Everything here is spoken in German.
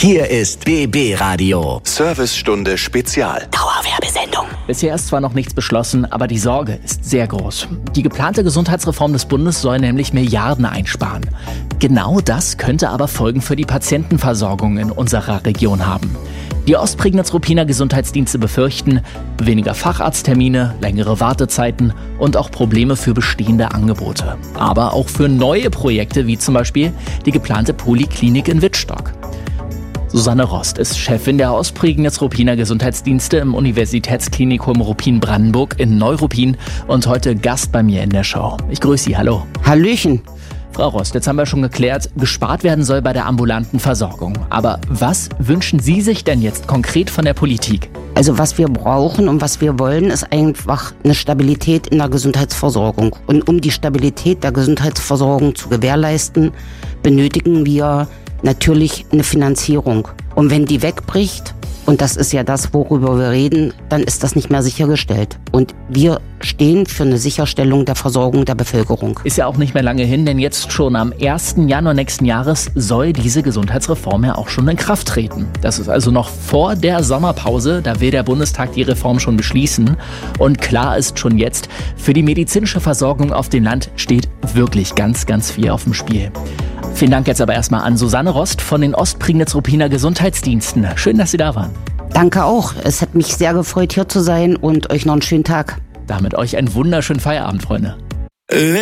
Hier ist BB Radio. Servicestunde Spezial. Dauerwerbesendung. Bisher ist zwar noch nichts beschlossen, aber die Sorge ist sehr groß. Die geplante Gesundheitsreform des Bundes soll nämlich Milliarden einsparen. Genau das könnte aber Folgen für die Patientenversorgung in unserer Region haben. Die Ostprignitz-Ruppiner Gesundheitsdienste befürchten weniger Facharzttermine, längere Wartezeiten und auch Probleme für bestehende Angebote. Aber auch für neue Projekte, wie zum Beispiel die geplante Poliklinik in Wittstock. Susanne Rost ist Chefin der Ostprignitz-Ruppiner Gesundheitsdienste im Universitätsklinikum Ruppin-Brandenburg in Neuruppin und heute Gast bei mir in der Show. Ich grüße Sie, hallo. Hallöchen. Frau Rost, jetzt haben wir schon geklärt, gespart werden soll bei der ambulanten Versorgung. Aber was wünschen Sie sich denn jetzt konkret von der Politik? Also was wir brauchen und was wir wollen, ist einfach eine Stabilität in der Gesundheitsversorgung. Und um die Stabilität der Gesundheitsversorgung zu gewährleisten, benötigen wir natürlich eine Finanzierung. Und wenn die wegbricht, und das ist ja das, worüber wir reden, dann ist das nicht mehr sichergestellt. Und wir stehen für eine Sicherstellung der Versorgung der Bevölkerung. Ist ja auch nicht mehr lange hin, denn jetzt schon am 1. Januar nächsten Jahres soll diese Gesundheitsreform ja auch schon in Kraft treten. Das ist also noch vor der Sommerpause, da will der Bundestag die Reform schon beschließen. Und klar ist schon jetzt, für die medizinische Versorgung auf dem Land steht wirklich ganz, ganz viel auf dem Spiel. Vielen Dank jetzt aber erstmal an Susanne Rost von den Ostprignitz-Ruppiner Gesundheitsdiensten. Schön, dass Sie da waren. Danke auch. Es hat mich sehr gefreut, hier zu sein und euch noch einen schönen Tag. Damit euch einen wunderschönen Feierabend, Freunde.